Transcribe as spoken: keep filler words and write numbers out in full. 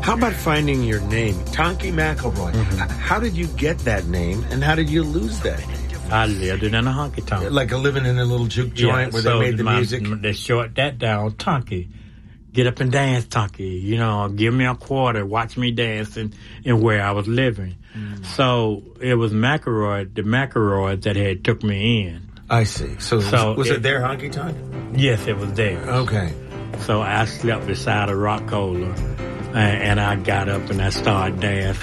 How about finding your name, Tonky McElroy? Mm-hmm. How did you get that name, and how did you lose that name? I lived in a honky tonk. Like a living in a little juke joint yeah, where so they made the my, music? They short that down, Tonky. Get up and dance, Tonky. You know, give me a quarter, watch me dance in, in where I was living. Mm. So it was McElroy, the McElroys that had took me in. I see. So, so was, was it, it their honky tonk? Yes, it was theirs. Okay. So I slept beside a rock cola, and, and I got up and I started dancing.